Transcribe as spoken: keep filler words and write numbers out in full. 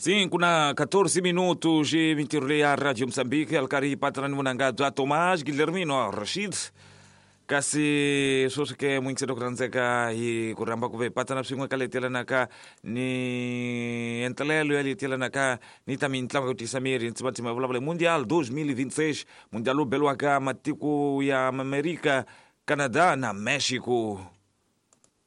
Cinco na quatorze minutos e vinte a Rádio Moçambique, Alcari Patrano Munangado, a Tomás, Guilhermino, Rashid. Kasi soso ke muito cedo kranzeka i kuramba kuve patana psingo kale tela naka ni entalelo ali tela naka ni tamin tlama kuti samiri ntsibati mavula mundial dois mil e vinte e seis mundial belo aka matiko ya América, Canadá na México.